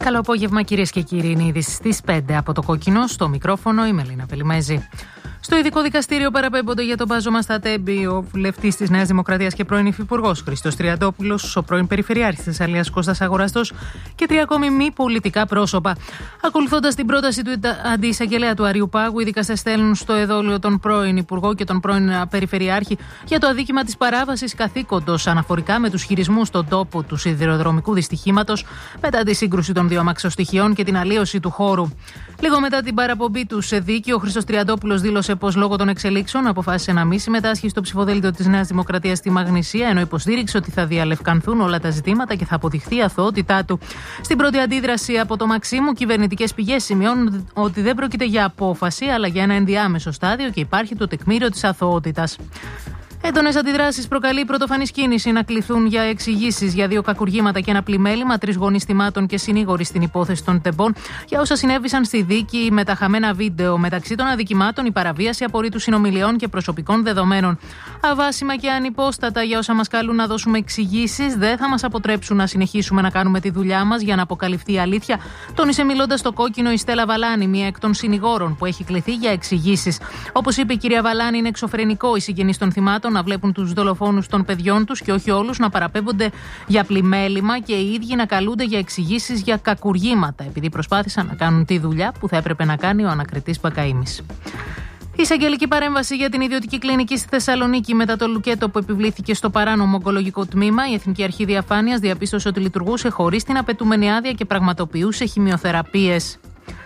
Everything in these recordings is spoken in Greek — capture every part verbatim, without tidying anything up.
Καλό απόγευμα, κυρίες και κύριοι. Είναι ήδη στις πέντε από το Κόκκινο. Στο μικρόφωνο η Μελίνα Πελιμέζη. Στο ειδικό δικαστήριο παραπέμπονται για τον Πάζο Μαστατέμπη ο βουλευτής της Νέας Δημοκρατίας και πρώην υφυπουργός Χρήστος Τριαντόπουλος, ο πρώην Περιφερειάρχης της Θεσσαλίας Κώστας Αγοραστός και τρία ακόμη μη πολιτικά πρόσωπα. Ακολουθώντας την πρόταση του αντιεισαγγελέα του Αριουπάγου, οι δικαστές στέλνουν στο εδόλιο τον πρώην Υπουργό και τον πρώην Περιφερειάρχη για το αδίκημα της παράβασης καθήκοντος αναφορικά με τους χειρισμούς στον τόπο του σιδηροδρομικού δυστυχήματος μετά τη σύγκρουση των δύο αμαξοστοιχειών και την αλλίωση του χώρου. Λίγο μετά την παραπομπή του σε δίκη, ο Χρήστος Τριαντόπουλος δήλωσε πως λόγω των εξελίξεων αποφάσισε να μην συμμετάσχει στο ψηφοδέλτιο της Νέας Δημοκρατίας στη Μαγνησία, ενώ υποστήριξε ότι θα διαλευκανθούν όλα τα ζητήματα και θα αποδειχθεί η αθωότητά του. Στην πρώτη αντίδραση από το Μαξίμου, κυβερνητικές πηγές σημειώνουν ότι δεν πρόκειται για απόφαση, αλλά για ένα ενδιάμεσο στάδιο και υπάρχει το τεκμήριο της αθωότητας. Έντονες αντιδράσεις προκαλεί η πρωτοφανής κίνηση να κληθούν για εξηγήσεις για δύο κακουργήματα και ένα πλημέλημα, τρεις γονείς θυμάτων και συνήγοροι στην υπόθεση των τεμπών για όσα συνέβησαν στη δίκη με τα χαμένα βίντεο. Μεταξύ των αδικημάτων, η παραβίαση απορρίτου συνομιλιών και προσωπικών δεδομένων. Αβάσιμα και ανυπόστατα για όσα μας καλούν να δώσουμε εξηγήσεις, δεν θα μας αποτρέψουν να συνεχίσουμε να κάνουμε τη δουλειά μας για να αποκαλυφθεί η αλήθεια, τόνισε μιλώντας στο Κόκκινο η Στέλλα Βαλάνη, μία εκ των συνηγόρων που έχει κληθεί για εξηγήσεις. Όπως είπε η κυρία Βαλάνη, είναι εξωφρενικό οι συγγενείς των θυμάτων να βλέπουν τους δολοφόνους των παιδιών τους και όχι όλους να παραπέμπονται για πλημέλημα και οι ίδιοι να καλούνται για εξηγήσεις για κακουργήματα, επειδή προσπάθησαν να κάνουν τη δουλειά που θα έπρεπε να κάνει ο ανακριτής Μπακαΐμης. Η εισαγγελική παρέμβαση για την ιδιωτική κλινική στη Θεσσαλονίκη μετά το λουκέτο που επιβλήθηκε στο παράνομο ογκολογικό τμήμα, η Εθνική Αρχή Διαφάνειας διαπίστωσε ότι λειτουργούσε χωρίς την απαιτούμενη άδεια και πραγματοποιούσε χημειοθεραπείες.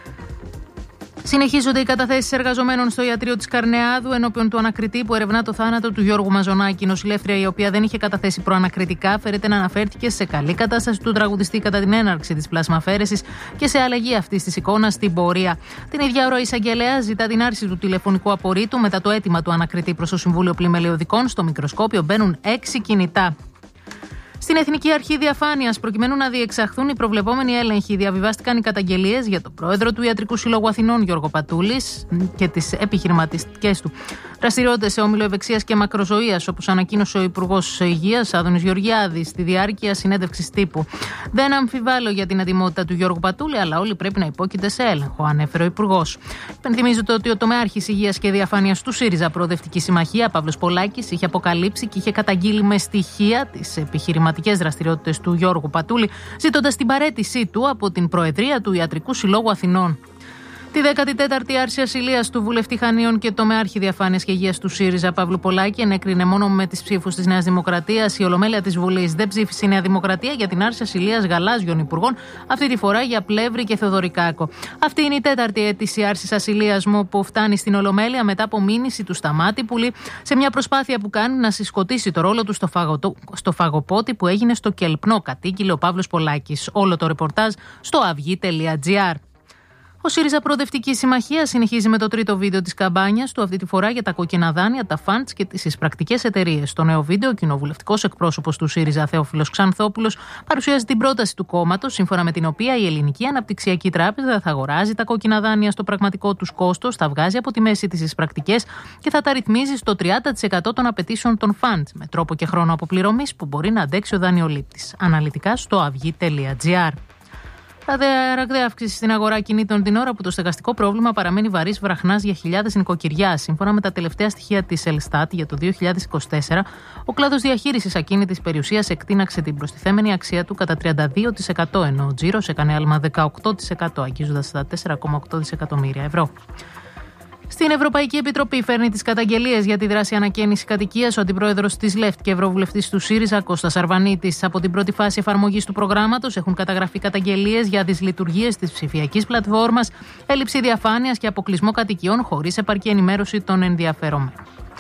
Συνεχίζονται οι καταθέσεις εργαζομένων στο ιατρείο της Καρνεάδου ενώπιον του ανακριτή που ερευνά το θάνατο του Γιώργου Μαζονάκη. Η νοσηλεύτρια, η οποία δεν είχε καταθέσει προανακριτικά, φέρεται να αναφέρθηκε σε καλή κατάσταση του τραγουδιστή κατά την έναρξη της πλασμαφέρεσης και σε αλλαγή αυτής της εικόνας στην πορεία. Την ίδια ώρα, η εισαγγελέα ζητά την άρση του τηλεφωνικού απορρίτου μετά το αίτημα του ανακριτή προς το Συμβούλιο Πλημελαιωδικών. Στο μικροσκόπιο μπαίνουν έξι κινητά. Στην Εθνική Αρχή Διαφάνειας, προκειμένου να διεξαχθούν οι προβλεπόμενοι έλεγχοι, διαβιβάστηκαν οι καταγγελίες για τον πρόεδρο του Ιατρικού Συλλόγου Αθηνών, Γιώργο Πατούλης, και τις επιχειρηματικές του δραστηριότητες σε όμιλο ευεξίας και μακροζωίας, όπως ανακοίνωσε ο Υπουργός Υγείας, Άδωνης Γεωργιάδης, στη διάρκεια συνέντευξης τύπου. Δεν αμφιβάλλω για την ετοιμότητα του Γιώργου Πατούλη, αλλά όλοι πρέπει να υπόκειται σε έλεγχο, ανέφερε ο Υπουργός. Υπενθυμίζεται ότι ο τομεάρχης Υγείας και Διαφάνειας του ΣΥΡΙΖΑ Προοδευτική Συμμαχία, Παύλος Πολάκης, είχε αποκαλύψει και είχε καταγγείλει με στοιχεία τις επιχειρηματικές δραστηριότητες του Γιώργου Πατούλη, ζητώντας την παραίτησή του από την Προεδρία του Ιατρικού Συλλόγου Αθηνών. Τη δέκατη τέταρτη άρση ασυλίας του βουλευτή Χανίων και τομεάρχη Διαφάνειας και Υγείας του ΣΥΡΙΖΑ Παύλου Πολάκη ενέκρινε μόνο με τις ψήφους της Νέας Δημοκρατίας. Η Ολομέλεια της Βουλής δεν ψήφισε η Νέα Δημοκρατία για την άρση ασυλίας γαλάζιων υπουργών, αυτή τη φορά για Πλεύρη και Θεοδωρικάκο. Αυτή είναι η τέταρτη αίτηση άρσης ασυλίας μου που φτάνει στην Ολομέλεια μετά από μήνυση του Σταμάτηπουλη σε μια προσπάθεια που κάνει να συσκοτήσει το ρόλο του στο, φαγωτο... στο φαγοπότη που έγινε στο Κελπνό, κατήγγειλε ο Παύλος Πολάκης. Όλο το ρεπορτάζ στο αυγή τελεία τζι άρ. Ο ΣΥΡΙΖΑ Προοδευτική Συμμαχία συνεχίζει με το τρίτο βίντεο της καμπάνιας του, αυτή τη φορά για τα κόκκινα δάνεια, τα φαντς και τις εισπρακτικές εταιρείες. Στο νέο βίντεο, ο κοινοβουλευτικός εκπρόσωπος του ΣΥΡΙΖΑ, Θεόφιλος Ξανθόπουλος, παρουσιάζει την πρόταση του κόμματος, σύμφωνα με την οποία η Ελληνική Αναπτυξιακή Τράπεζα θα αγοράζει τα κόκκινα δάνεια στο πραγματικό τους κόστος, θα βγάζει από τη μέση τις εισπρακτικές και θα τα ρυθμίζει στο τριάντα τοις εκατό των απαιτήσεων των φαντς, με τρόπο και χρόνο αποπληρωμής που μπορεί να αντέξει ο δανειολήπτης. Αναλυτικά στο αυγή τελεία τζι άρ. Ραγδαία αύξηση στην αγορά κινήτων την ώρα που το στεγαστικό πρόβλημα παραμένει βαρύς βραχνάς για χιλιάδες νοικοκυριά. Σύμφωνα με τα τελευταία στοιχεία της Ελστάτ για το δύο χιλιάδες είκοσι τέσσερα, ο κλάδος διαχείρισης ακίνητης περιουσίας εκτείναξε την προστιθέμενη αξία του κατά τριάντα δύο τοις εκατό, ενώ ο τζίρος έκανε άλμα δεκαοκτώ τοις εκατό, αγγίζοντας στα τέσσερα κόμμα οκτώ δισεκατομμύρια ευρώ. Στην Ευρωπαϊκή Επιτροπή φέρνει τις καταγγελίες για τη δράση ανακαίνιση κατοικίας ο αντιπρόεδρος της ΛΕΦΤ και ευρωβουλευτής του ΣΥΡΙΖΑ, Κώστας Αρβανίτης. Από την πρώτη φάση εφαρμογής του προγράμματος έχουν καταγραφεί καταγγελίες για δυσλειτουργίες της ψηφιακής πλατφόρμας, έλλειψη διαφάνειας και αποκλεισμό κατοικιών χωρίς επαρκή ενημέρωση των ενδιαφερομένων.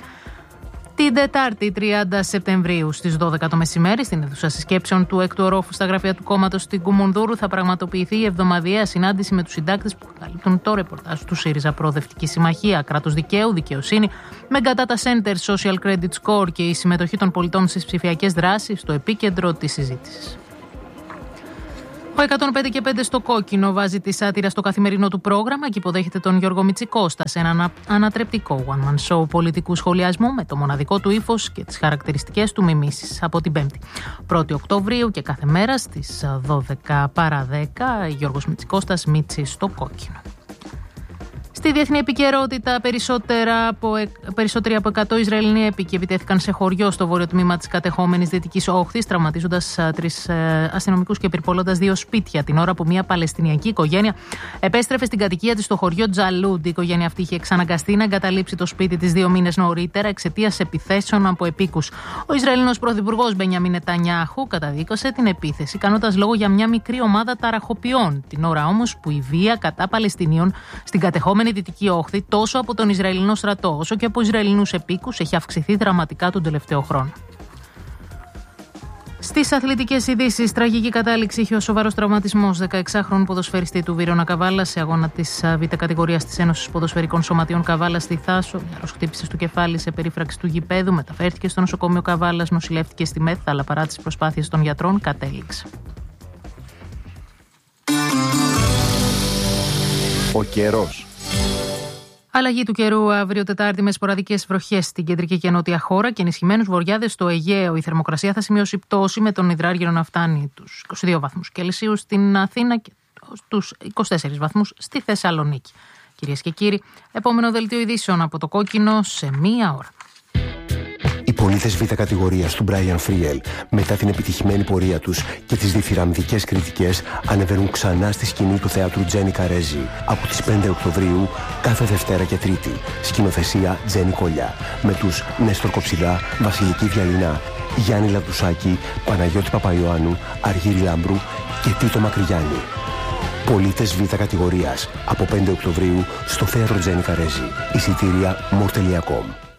Την Τετάρτη τριάντα Σεπτεμβρίου στις δώδεκα το μεσημέρι, στην αίθουσα συσκέψεων του έκτου ορόφου στα γραφεία του κόμματος στην Κουμουνδούρου, θα πραγματοποιηθεί η εβδομαδιαία συνάντηση με τους συντάκτες που καλύπτουν το ρεπορτάζ του ΣΥΡΙΖΑ Προοδευτική Συμμαχία, κράτος δικαίου, δικαιοσύνη, Mega Data Center, Social Credit Score και η συμμετοχή των πολιτών στις ψηφιακές δράσεις στο επίκεντρο της συζήτησης. Ο εκατόν πέντε και πέντε στο κόκκινο βάζει τη σάτυρα στο καθημερινό του πρόγραμμα και υποδέχεται τον Γιώργο Μητσικώστα σε ένα ανατρεπτικό one-man show πολιτικού σχολιασμού με το μοναδικό του ύφος και τις χαρακτηριστικές του μιμήσεις. Από την Πέμπτη, πρώτη Οκτωβρίου και κάθε μέρα στις δώδεκα παρά δέκα, Γιώργος Μητσικώστας Μίτσι στο κόκκινο. Στη διεθνή επικαιρότητα, περισσότερα από, περισσότεροι από εκατό Ισραηλινοί έπικοι επιτέθηκαν σε χωριό στο βόρειο τμήμα της κατεχόμενης Δυτικής Όχθης, τραυματίζοντας τρεις αστυνομικούς και πυρπολώντας δύο σπίτια, την ώρα που μια Παλαιστινιακή οικογένεια επέστρεφε στην κατοικία της στο χωριό Τζαλούντ. Η οικογένεια αυτή είχε εξαναγκαστεί να εγκαταλείψει το σπίτι της δύο μήνες νωρίτερα εξαιτίας επιθέσεων από επίκους. Ο Ισραηλινός πρωθυπουργός Μπενιαμίν Νετανιάχου καταδίκωσε την επίθεση, κάνοντας λόγο για μια μικρή ομάδα ταραχοποιών, την ώρα όμως που η βία κατά Παλαιστινίων στην κατεχόμενη Δυτική Όχθη, τόσο από τον Ισραηλινό στρατό όσο και από Ισραηλινούς επίκους, έχει αυξηθεί δραματικά τον τελευταίο χρόνο. Στις αθλητικές ειδήσεις, τραγική κατάληξη είχε ο σοβαρός τραυματισμός δεκαεξάχρονου ποδοσφαιριστή του Βίρονα Καβάλα σε αγώνα της Β' κατηγορίας της Ένωσης Ποδοσφαιρικών Σωματείων Καβάλα στη Θάσο. Μυαλός χτύπησε στο κεφάλι σε περίφραξη του γηπέδου, μεταφέρθηκε στο νοσοκομείο Καβάλας, νοσηλεύτηκε στη ΜΕΘ, αλλά παρά τις προσπάθειες των γιατρών κατέληξε. Ο καιρός. Αλλαγή του καιρού αύριο Τετάρτη με σποραδικές βροχές στην κεντρική και νότια χώρα και ενισχυμένους βοριάδες στο Αιγαίο. Η θερμοκρασία θα σημειώσει πτώση με τον υδράργυρο να φτάνει τους είκοσι δύο βαθμούς Κελσίου στην Αθήνα και τους είκοσι τέσσερις βαθμούς στη Θεσσαλονίκη. Κυρίες και κύριοι, επόμενο δελτίο ειδήσεων από το κόκκινο σε μία ώρα. Οι πολίτες Β' κατηγορίας του Μπράιαν Φρίελ, μετά την επιτυχημένη πορεία τους και τις διθυραμβικές κριτικές, ανεβαίνουν ξανά στη σκηνή του θεάτρου Τζένι Καρέζη από τις πέντε Οκτωβρίου κάθε Δευτέρα και Τρίτη. Σκηνοθεσία Τζένι Κολιά, με τους Νέστορ Κοψιδά, Βασιλική Διαλυνά, Γιάννη Λαμπτουσάκη, Παναγιώτη Παπαϊωάννου, Αργύρη Λάμπρου και Τίτο Μακρυγιάννη. Πολίτες Β' κατηγορίας από πέντε Οκτωβρίου στο θέατρο Τζένι Καρέζη. Εισιτήρια μορ τελεία κομ.